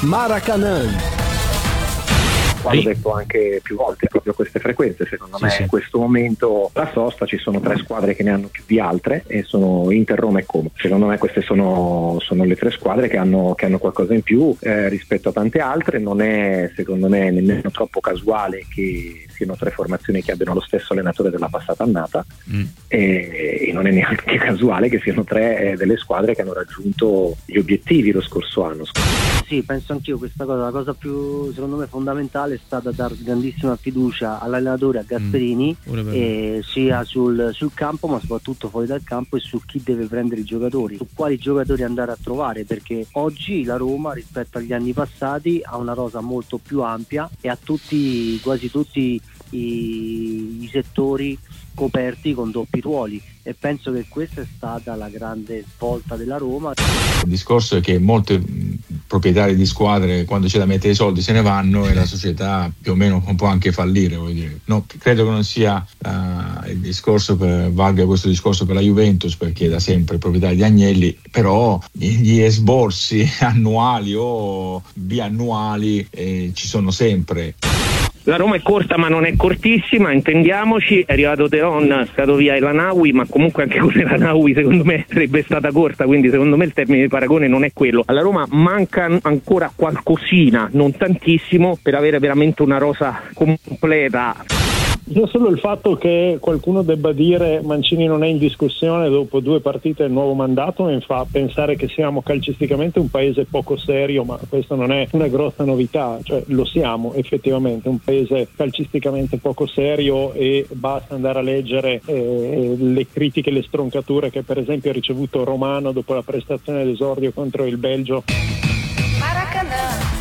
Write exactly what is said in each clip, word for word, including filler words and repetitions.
Maracanã. L'ho detto anche più volte, proprio queste frequenze, secondo sì, me sì. in questo momento la sosta ci sono tre squadre che ne hanno più di altre e sono Inter, Roma e Como. Secondo me queste sono, sono le tre squadre che hanno, che hanno qualcosa in più eh, rispetto a tante altre. Non è secondo me nemmeno troppo casuale che siano tre formazioni che abbiano lo stesso allenatore della passata annata mm. e, e non è neanche casuale che siano tre eh, delle squadre che hanno raggiunto gli obiettivi lo scorso anno. Sì, penso anch'io questa cosa. La cosa più secondo me fondamentale è stata dar grandissima fiducia all'allenatore, a Gasperini, mm. e sia sul, sul campo ma soprattutto fuori dal campo, e su chi deve prendere i giocatori, su quali giocatori andare a trovare, perché oggi la Roma rispetto agli anni passati ha una rosa molto più ampia e ha tutti, quasi tutti i, i settori coperti con doppi ruoli, e penso che questa è stata la grande svolta della Roma. Il discorso è che molti proprietari di squadre, quando c'è da mettere i soldi, se ne vanno e la società più o meno può anche fallire, voglio dire. No, credo che non sia uh, il discorso per, valga questo discorso per la Juventus, perché da sempre proprietaria di Agnelli, però gli esborsi annuali o biannuali eh, ci sono sempre. La Roma è corta ma non è cortissima, intendiamoci. È arrivato Teon, è stato via El Anaoui, ma comunque anche con El Anaoui secondo me sarebbe stata corta, quindi secondo me il termine di paragone non è quello. Alla Roma manca ancora qualcosina, non tantissimo, per avere veramente una rosa completa. Non solo il fatto che qualcuno debba dire Mancini non è in discussione dopo due partite del nuovo mandato mi fa pensare che siamo calcisticamente un paese poco serio, ma questo non è una grossa novità, cioè lo siamo effettivamente, un paese calcisticamente poco serio, e basta andare a leggere eh, le critiche, le stroncature che per esempio ha ricevuto Romano dopo la prestazione d'esordio contro il Belgio. Maracanã.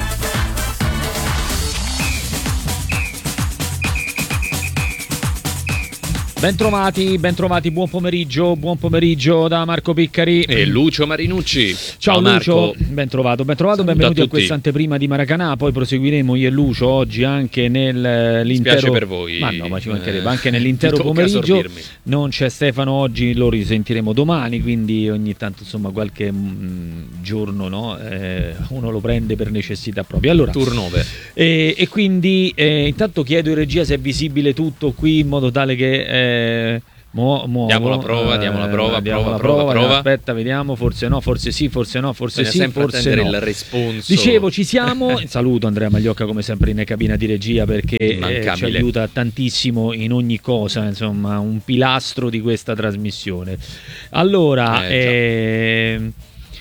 Bentrovati, bentrovati, buon pomeriggio, buon pomeriggio da Marco Piccari e Lucio Marinucci. Ciao, Ciao Lucio, Marco. ben trovato, ben trovato, benvenuti a, a questa anteprima di Maracanã. Poi proseguiremo io e Lucio oggi anche nell'intero. Mi spiace per voi. Ma no, ma ci mancherebbe, anche nell'intero Mi pomeriggio. sorbirmi. Non c'è Stefano oggi, lo risentiremo domani, quindi ogni tanto insomma qualche mh, giorno no, eh, uno lo prende per necessità propria. Allora, turnover. E, e quindi eh, intanto chiedo in regia se è visibile tutto qui in modo tale che eh, Mo, muovo, diamo la prova, eh, diamo la prova, diamo prova, la prova, prova, prova. Aspetta, vediamo, forse no, forse sì, forse no, forse Bisogna sì, sempre forse attendere no. il responso. Dicevo, ci siamo. Saluto Andrea Magliocca come sempre in cabina di regia, perché eh, ci aiuta tantissimo in ogni cosa, insomma, un pilastro di questa trasmissione. Allora, eh, eh,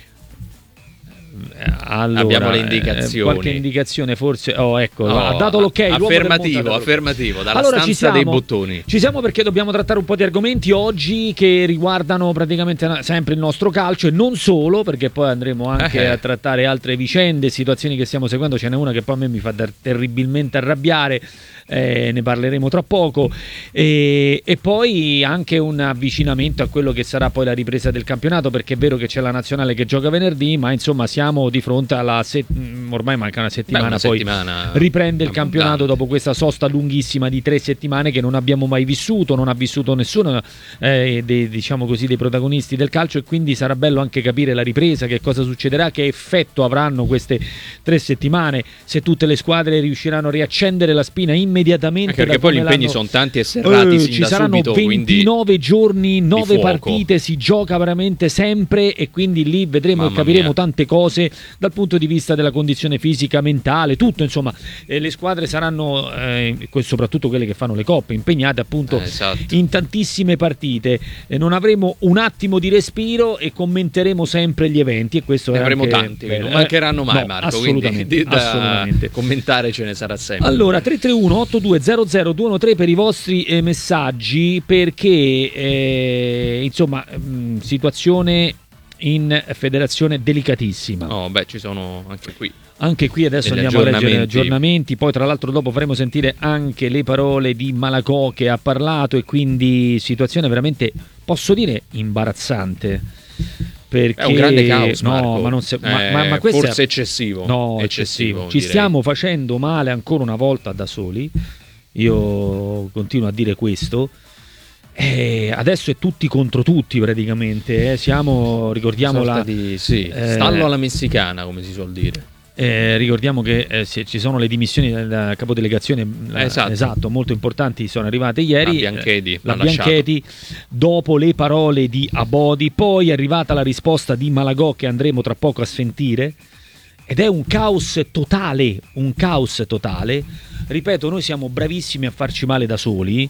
Allora, abbiamo le indicazioni. Eh, qualche indicazione forse. Oh, ecco, oh, ha dato l'ok. Affermativo, affermativo, dalla allora, stanza siamo, dei bottoni. Ci siamo perché dobbiamo trattare un po' di argomenti oggi che riguardano praticamente sempre il nostro calcio, e non solo, perché poi andremo anche eh. a trattare altre vicende, situazioni che stiamo seguendo. Ce n'è una che poi a me mi fa terribilmente arrabbiare. Eh, ne parleremo tra poco, e, e poi anche un avvicinamento a quello che sarà poi la ripresa del campionato, perché è vero che c'è la nazionale che gioca venerdì, ma insomma siamo di fronte alla set... ormai manca una settimana. Beh, una poi settimana riprende il campionato dopo questa sosta lunghissima di tre settimane che non abbiamo mai vissuto, non ha vissuto nessuno eh, dei, diciamo così, dei protagonisti del calcio, e quindi sarà bello anche capire la ripresa, che cosa succederà, che effetto avranno queste tre settimane, se tutte le squadre riusciranno a riaccendere la spina immediatamente. Immediatamente, anche perché poi gli impegni sono tanti e serrati, uh, sin ci da saranno subito, ventinove giorni, nove fuoco. partite, si gioca veramente sempre, e quindi lì vedremo Mamma e capiremo mia. tante cose dal punto di vista della condizione fisica, mentale, tutto insomma. Eh, le squadre saranno eh, soprattutto quelle che fanno le coppe impegnate appunto eh, esatto. in tantissime partite. Eh, non avremo un attimo di respiro e commenteremo sempre gli eventi, e questo ne è avremo anche tanti, bello. non mancheranno mai, no, Marco, assolutamente, quindi da assolutamente. commentare ce ne sarà sempre. Allora, tre tre uno otto due zero zero due uno tre per i vostri eh, messaggi, perché eh, insomma mh, situazione in federazione delicatissima. No, beh, ci sono anche qui. Anche qui adesso Degli andiamo a leggere aggiornamenti. aggiornamenti, poi tra l'altro dopo faremo sentire anche le parole di Malagò che ha parlato, e quindi situazione veramente, posso dire, imbarazzante. Perché È un grande caos, no, Marco. ma non se, ma, eh, ma, ma questo forse è eccessivo. no, eccessivo, eccessivo. Ci direi. stiamo facendo male ancora una volta da soli. Io continuo a dire questo. Eh, adesso è tutti contro tutti praticamente. Eh. Siamo, ricordiamo la di, sì, eh, stallo alla messicana, come si suol dire. Eh, ricordiamo che eh, se ci sono le dimissioni della capodelegazione, eh, esatto. esatto, molto importanti, sono arrivate ieri. La Bianchedi, eh, la Bianchedi dopo le parole di Abodi, poi è arrivata la risposta di Malagò che andremo tra poco a sentire, ed è un caos totale, un caos totale. Ripeto, noi siamo bravissimi a farci male da soli.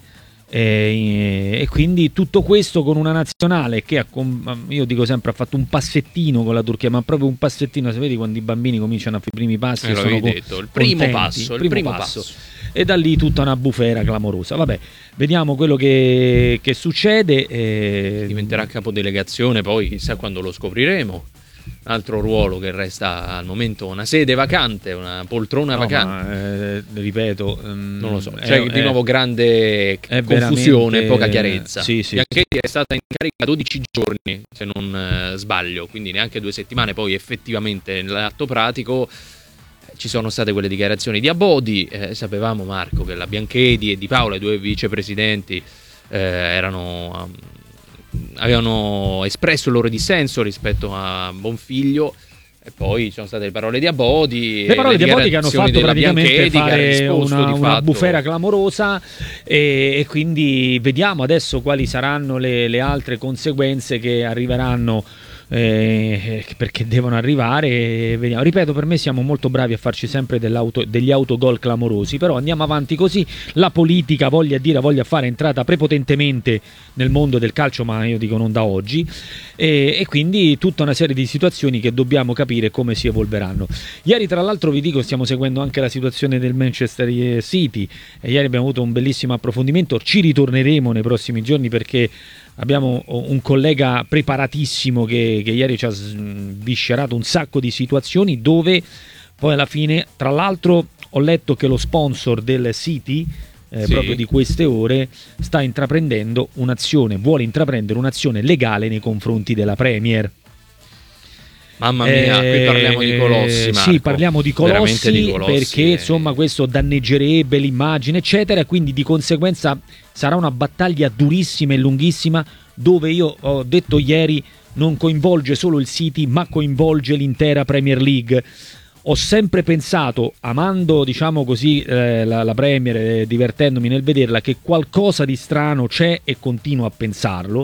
E, e quindi tutto questo con una nazionale che ha, io dico sempre, ha fatto un passettino con la Turchia, ma proprio un passettino. Se vedi quando i bambini cominciano a fare i primi passi, eh, sono detto, il primo contenti, passo, il primo, primo passo. passo. E da lì tutta una bufera clamorosa. Vabbè, vediamo quello che, che succede. E... diventerà capodelegazione, poi chissà quando lo scopriremo. Altro ruolo che resta al momento una sede vacante, una poltrona no, vacante. Ma, eh, ripeto, um, non lo so. È, C'è di nuovo grande confusione e poca chiarezza. Sì, sì, Bianchetti è stata in carica dodici giorni, se non eh, sbaglio, quindi neanche due settimane. Poi effettivamente nell'atto pratico ci sono state quelle dichiarazioni di Abodi. Eh, sapevamo, Marco, che la Bianchedi e Di Paola, i due vicepresidenti, eh, erano... Um, avevano espresso il loro dissenso rispetto a Bonfiglio, e poi ci sono state le parole di Abodi, le parole di Abodi che hanno fatto praticamente fare una, una fatto... bufera clamorosa, e, e quindi vediamo adesso quali saranno le, le altre conseguenze che arriveranno, eh, perché devono arrivare. Vediamo. Ripeto, per me siamo molto bravi a farci sempre degli autogol clamorosi, però andiamo avanti così. La politica, voglia dire, voglia fare, è entrata prepotentemente nel mondo del calcio, ma io dico non da oggi, e, e quindi tutta una serie di situazioni che dobbiamo capire come si evolveranno. Ieri, tra l'altro, vi dico, stiamo seguendo anche la situazione del Manchester City, e ieri abbiamo avuto un bellissimo approfondimento. Ci ritorneremo nei prossimi giorni perché abbiamo un collega preparatissimo che, che ieri ci ha sviscerato un sacco di situazioni, dove poi alla fine, tra l'altro, ho letto che lo sponsor del City, eh, sì. proprio di queste ore, sta intraprendendo un'azione, vuole intraprendere un'azione legale nei confronti della Premier. Mamma mia, eh, qui parliamo di colossi, Marco. Sì, parliamo di colossi, di colossi perché e... insomma questo danneggerebbe l'immagine, eccetera, quindi di conseguenza sarà una battaglia durissima e lunghissima, dove io ho detto ieri non coinvolge solo il City, ma coinvolge l'intera Premier League. Ho sempre pensato, amando, diciamo così, eh, la, la Premier, eh, divertendomi nel vederla, che qualcosa di strano c'è, e continuo a pensarlo.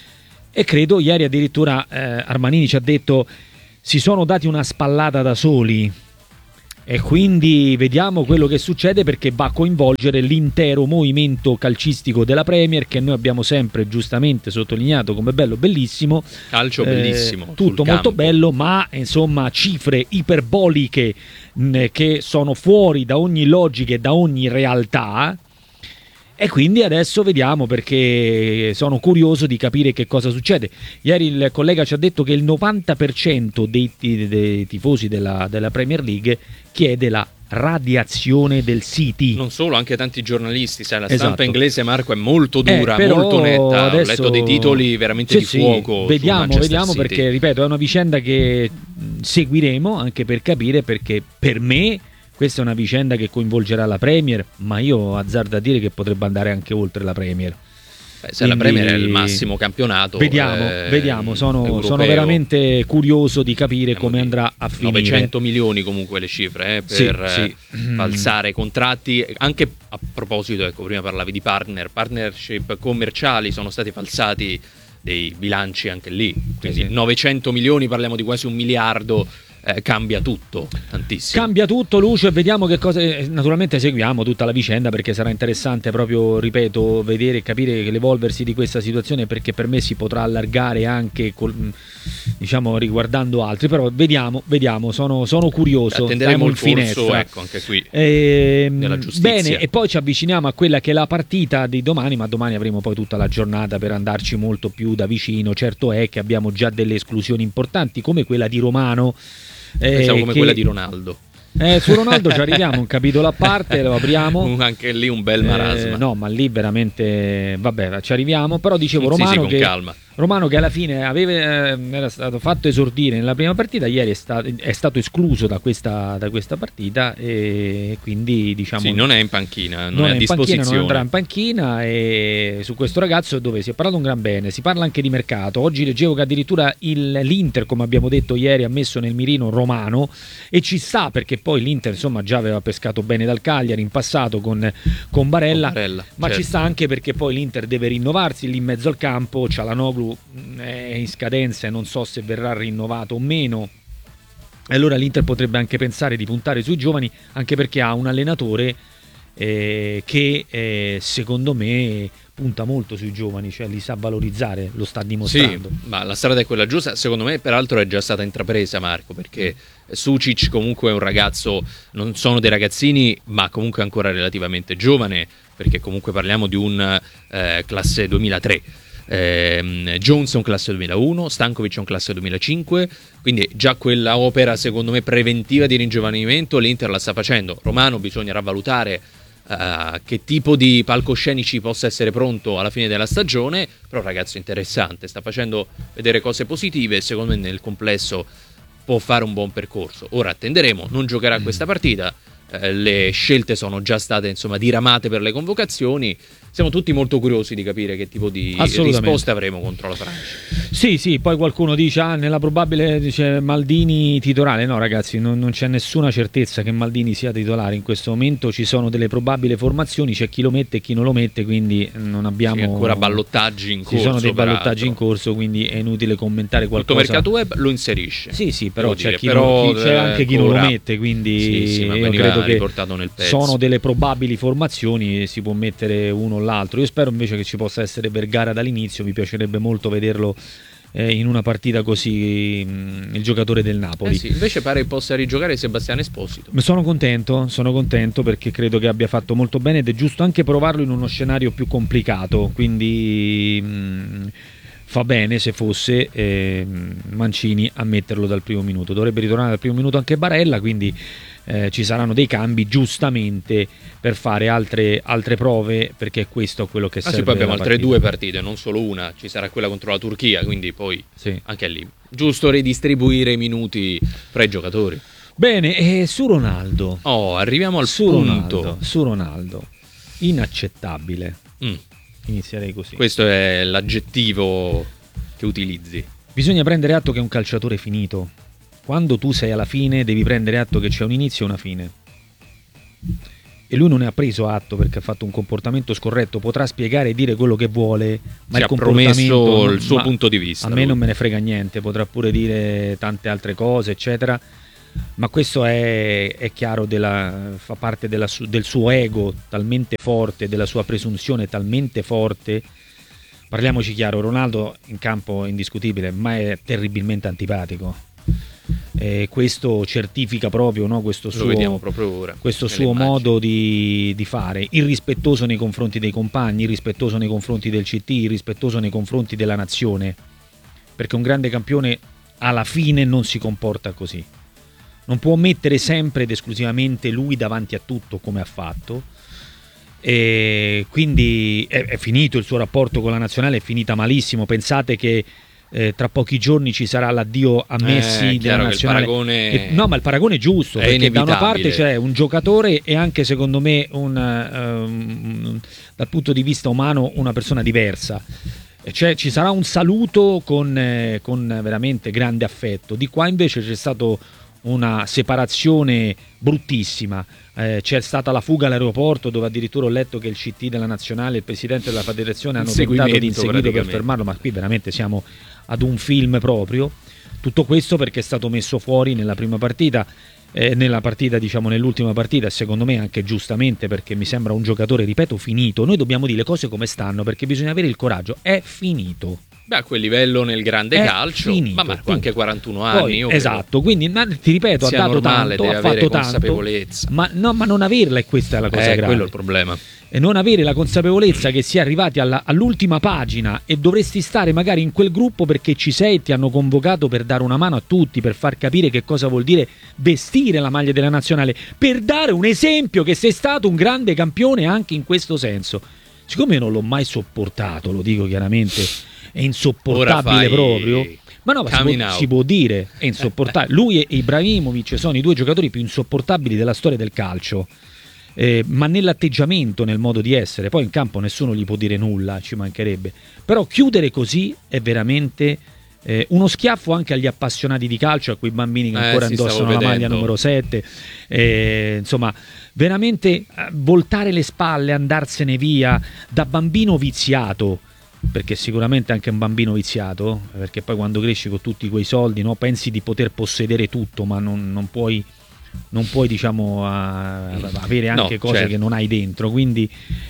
E credo, ieri addirittura eh, Armanini ci ha detto: si sono dati una spallata da soli, e quindi vediamo quello che succede, perché va a coinvolgere l'intero movimento calcistico della Premier, che noi abbiamo sempre giustamente sottolineato come bello, bellissimo, calcio bellissimo, eh, tutto molto campo. bello, ma insomma cifre iperboliche mh, che sono fuori da ogni logica e da ogni realtà. E quindi adesso vediamo, perché sono curioso di capire che cosa succede. Ieri il collega ci ha detto che il novanta per cento dei, dei tifosi della, della Premier League chiede la radiazione del City. Non solo, anche tanti giornalisti, sai, la esatto. stampa inglese, Marco, è molto dura, eh, molto netta. Adesso... Ho letto dei titoli veramente sì, di sì, fuoco. Vediamo, vediamo, City. Perché, ripeto, è una vicenda che seguiremo anche per capire, perché per me questa è una vicenda che coinvolgerà la Premier, ma io azzardo a dire che potrebbe andare anche oltre la Premier. Beh, se Quindi, la Premier è il massimo campionato, vediamo, eh, vediamo. Sono, sono veramente curioso di capire come di andrà a finire. novecento milioni comunque le cifre eh, per sì, sì. falsare contratti. Anche a proposito, ecco, prima parlavi di partner, partnership commerciali, sono stati falsati dei bilanci anche lì. Quindi sì, sì. novecento milioni, parliamo di quasi un miliardo. Eh, cambia tutto tantissimo. Cambia tutto, Lucio, e vediamo che cosa. Naturalmente seguiamo tutta la vicenda, perché sarà interessante proprio, ripeto, vedere e capire l'evolversi di questa situazione, perché per me si potrà allargare anche col, diciamo riguardando altri, però vediamo, vediamo, sono, sono curioso. Attenderemo il corso, ecco, anche qui e, della giustizia. Bene, e poi ci avviciniamo a quella che è la partita di domani, ma domani avremo poi tutta la giornata per andarci molto più da vicino. Certo è che abbiamo già delle esclusioni importanti, come quella di Romano. Pensavo eh, come che... quella di Ronaldo. Eh, su Ronaldo ci arriviamo, un capitolo a parte, lo apriamo. Anche lì un bel marasma. Eh, no, ma lì veramente, vabbè, ci arriviamo. Però dicevo, sì, Romano, sì, con che, calma. Romano che alla fine aveva, eh, era stato fatto esordire nella prima partita, ieri è, sta- è stato escluso da questa, da questa partita e quindi diciamo sì, non è in panchina, non, non è a in disposizione. Panchina, non andrà in panchina, e su questo ragazzo dove si è parlato un gran bene, si parla anche di mercato. Oggi leggevo che addirittura il, l'Inter, come abbiamo detto ieri, ha messo nel mirino Romano e ci sta, perché poi l'Inter insomma già aveva pescato bene dal Cagliari in passato con, con Barella, con Barella ma certo. Ci sta anche perché poi l'Inter deve rinnovarsi lì in mezzo al campo, Çalhanoğlu è in scadenza e non so se verrà rinnovato o meno, e allora l'Inter potrebbe anche pensare di puntare sui giovani, anche perché ha un allenatore eh, che eh, secondo me punta molto sui giovani, cioè li sa valorizzare, lo sta dimostrando. Sì, ma la strada è quella giusta, secondo me peraltro è già stata intrapresa, Marco, perché Sucic comunque è un ragazzo, non sono dei ragazzini, ma comunque ancora relativamente giovane, perché comunque parliamo di un eh, classe duemilatré. Eh, Jones è un classe duemilauno, Stankovic è un classe duemilacinque, quindi già quella opera secondo me preventiva di ringiovanimento l'Inter la sta facendo. Romano bisognerà valutare uh, che tipo di palcoscenici possa essere pronto alla fine della stagione, però ragazzo interessante, sta facendo vedere cose positive e secondo me nel complesso può fare un buon percorso. Ora attenderemo, non giocherà questa partita, eh, le scelte sono già state insomma diramate per le convocazioni. Siamo tutti molto curiosi di capire che tipo di risposte avremo contro la Francia. Sì, sì, poi qualcuno dice, ah, nella probabile dice Maldini titolare. No ragazzi, non, non c'è nessuna certezza che Maldini sia titolare in questo momento, ci sono delle probabili formazioni, c'è chi lo mette e chi non lo mette, quindi non abbiamo... Sì, ancora ballottaggi in corso. Ci sono dei ballottaggi peraltro. in corso, quindi è inutile commentare qualcosa. Tutto mercato web lo inserisce. Sì, sì, però, c'è, dire, chi però non, chi, c'è anche chi ancora... non lo mette, quindi sì, sì, ma io credo che riportato nel pezzo. Sono delle probabili formazioni, si può mettere uno o l'altro. Io spero invece che ci possa essere Vergara dall'inizio, mi piacerebbe molto vederlo eh, in una partita così, mh, il giocatore del Napoli. Eh sì, invece pare che possa rigiocare Sebastiano Esposito. Sono contento, sono contento perché credo che abbia fatto molto bene ed è giusto anche provarlo in uno scenario più complicato, quindi mh, fa bene se fosse eh, Mancini a metterlo dal primo minuto. Dovrebbe ritornare dal primo minuto anche Barella, quindi eh, ci saranno dei cambi giustamente per fare altre, altre prove, perché questo è quello che serve. Ah sì, poi abbiamo altre partita. due partite, non solo una, ci sarà quella contro la Turchia, quindi poi sì. Anche lì giusto ridistribuire i minuti fra i giocatori. Bene, e su Ronaldo. Oh, arriviamo al su punto. Ronaldo, su Ronaldo. Inaccettabile. Mm. Inizierei così. Questo è l'aggettivo che utilizzi. Bisogna prendere atto che è un calciatore finito. Quando tu sei alla fine devi prendere atto che c'è un inizio e una fine. E lui non ne ha preso atto perché ha fatto un comportamento scorretto. Potrà spiegare e dire quello che vuole, ma si il ha comportamento promesso non, il suo ma punto di vista. A me lui. non me ne frega niente. Potrà pure dire tante altre cose, eccetera. Ma questo è, è chiaro, della, fa parte della, del suo ego talmente forte, della sua presunzione talmente forte. Parliamoci chiaro, Ronaldo in campo è indiscutibile, ma è terribilmente antipatico. E questo certifica proprio, no, questo suo, Lo vediamo proprio ora, questo suo modo di, di fare, irrispettoso nei confronti dei compagni, irrispettoso nei confronti del C T, irrispettoso nei confronti della nazione, perché un grande campione alla fine non si comporta così. Non può mettere sempre ed esclusivamente lui davanti a tutto come ha fatto, e quindi è, è finito il suo rapporto con la nazionale, è finita malissimo. Pensate che eh, tra pochi giorni ci sarà l'addio a Messi eh, della nazionale. Il paragone e, no, ma il paragone è giusto, è perché da una inevitabile. parte c'è un giocatore e anche secondo me un, um, dal punto di vista umano una persona diversa. Cioè, ci sarà un saluto con, eh, con veramente grande affetto. Di qua invece c'è stato una separazione bruttissima, eh, c'è stata la fuga all'aeroporto dove addirittura ho letto che il C T della nazionale e il presidente della federazione hanno tentato di inseguirlo per fermarlo, ma qui veramente siamo ad un film proprio. Tutto questo perché è stato messo fuori nella prima partita, eh, nella partita diciamo nell'ultima partita, secondo me anche giustamente, perché mi sembra un giocatore, ripeto, finito. Noi dobbiamo dire le cose come stanno, perché bisogna avere il coraggio, è finito. Beh, a quel livello nel grande è calcio, finito, ma Marco punto. Anche quarantuno anni. Poi, esatto, quindi ma, ti ripeto, ha dato normale, tanto, deve ha avere fatto consapevolezza. tanto, ma, no, ma non averla è questa è la cosa eh, grave. quello è il problema. E non avere la consapevolezza che si è arrivati alla, all'ultima pagina e dovresti stare magari in quel gruppo perché ci sei e ti hanno convocato per dare una mano a tutti, per far capire che cosa vuol dire vestire la maglia della nazionale, per dare un esempio che sei stato un grande campione anche in questo senso. Siccome io non l'ho mai sopportato, lo dico chiaramente, è insopportabile proprio. Ma no, ma si può, si può dire, è insopportabile. Lui e Ibrahimovic sono i due giocatori più insopportabili della storia del calcio. Eh, ma nell'atteggiamento, nel modo di essere, poi in campo nessuno gli può dire nulla, ci mancherebbe, però chiudere così è veramente eh, uno schiaffo anche agli appassionati di calcio, a quei bambini che eh, ancora indossano la maglia numero sette, eh, insomma veramente voltare le spalle, andarsene via da bambino viziato, perché sicuramente anche un bambino viziato, perché poi quando cresci con tutti quei soldi, no, pensi di poter possedere tutto, ma non, non puoi non puoi diciamo a, a avere anche no, cose certo. che non hai dentro, quindi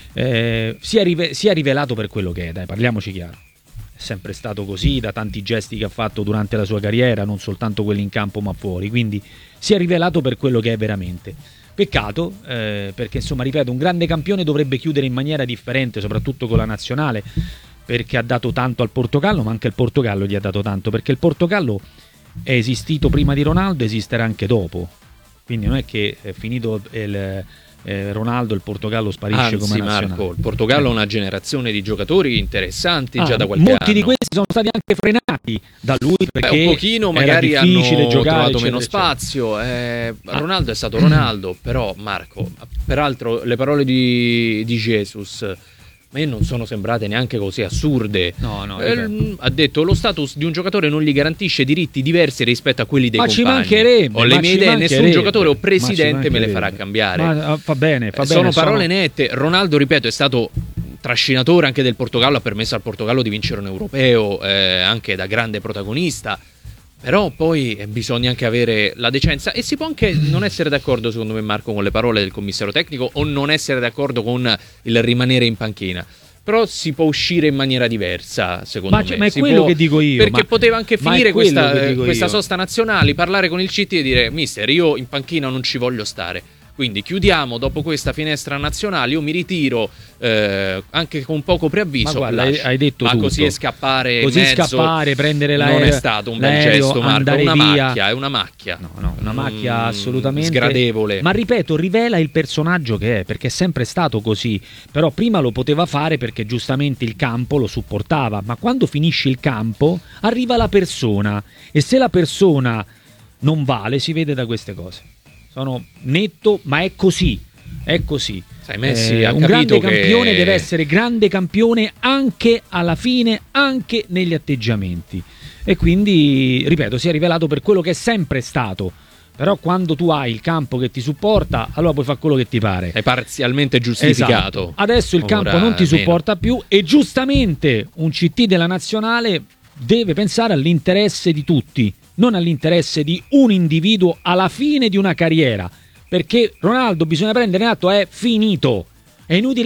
eh, si, è rive- si è rivelato per quello che è, dai, parliamoci chiaro, è sempre stato così da tanti gesti che ha fatto durante la sua carriera, non soltanto quelli in campo ma fuori, quindi si è rivelato per quello che è veramente. Peccato, eh, perché insomma ripeto, un grande campione dovrebbe chiudere in maniera differente, soprattutto con la nazionale, perché ha dato tanto al Portogallo, ma anche il Portogallo gli ha dato tanto, perché il Portogallo è esistito prima di Ronaldo, esisterà anche dopo. Quindi non è che è finito il, eh, Ronaldo, il Portogallo sparisce. Anzi, come nazionale. Marco, il Portogallo ha una generazione di giocatori interessanti ah, già da qualche molti anno. di questi sono stati anche frenati da lui perché Beh, un pochino magari hanno giocare, trovato eccetera, meno eccetera. spazio. Eh, Ronaldo è stato Ronaldo, però Marco, peraltro le parole di, di Jesus a me non sono sembrate neanche così assurde. No, no, eh, ha detto lo status di un giocatore non gli garantisce diritti diversi rispetto a quelli dei ma compagni. Ci mancherebbe, ho le mie idee, nessun giocatore o presidente me le farà cambiare. Ma, fa bene, fa sono bene, parole sono... nette. Ronaldo, ripeto, è stato trascinatore anche del Portogallo, ha permesso al Portogallo di vincere un europeo, eh, anche da grande protagonista. Però poi eh, bisogna anche avere la decenza, e si può anche non essere d'accordo, secondo me, Marco, con le parole del commissario tecnico, o non essere d'accordo con il rimanere in panchina. Però si può uscire in maniera diversa, secondo ma me. Ma è si quello può, che dico io. Perché ma, poteva anche finire questa, questa io. sosta nazionale, parlare con il C T e dire: mister, io in panchina non ci voglio stare. Quindi chiudiamo dopo questa finestra nazionale, io mi ritiro eh, anche con poco preavviso. Ma guarda, hai, hai detto ma tutto. così è scappare così in mezzo, scappare, prendere l'aereo. Non è stato un bel gesto, Marco, è una via. macchia, è una macchia. No, no, una macchia mm, assolutamente sgradevole. Ma ripeto, rivela il personaggio che è, perché è sempre stato così. Però prima lo poteva fare perché giustamente il campo lo supportava, ma quando finisce il campo arriva la persona, e se la persona non vale si vede da queste cose. Sono netto, ma è così. È così. Sai, Messi eh, ha un capito grande campione che... deve essere grande campione anche alla fine, anche negli atteggiamenti. E quindi, ripeto, si è rivelato per quello che è sempre stato. Però quando tu hai il campo che ti supporta, allora puoi fare quello che ti pare. È parzialmente giustificato. Esatto. Adesso il Ora, campo non ti supporta meno. più, e giustamente un C T della nazionale deve pensare all'interesse di tutti, non all'interesse di un individuo alla fine di una carriera, perché Ronaldo, bisogna prendere atto, è finito, è inutile